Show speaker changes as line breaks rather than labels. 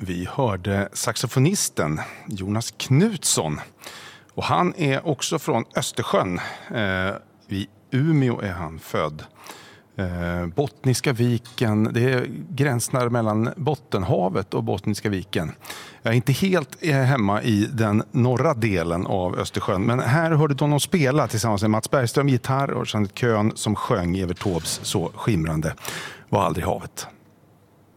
Vi hörde saxofonisten Jonas Knutsson. Och han är också från Östersjön. I Umeå är han född. Bottniska viken, det är gränsen mellan Bottenhavet och Bottniska viken. Jag är inte helt hemma i den norra delen av Östersjön, men här hörde de honom spela tillsammans med Mats Bergström gitarr och Jeanette Köhn som sjöng Evert Taubes Så skimrande var aldrig havet.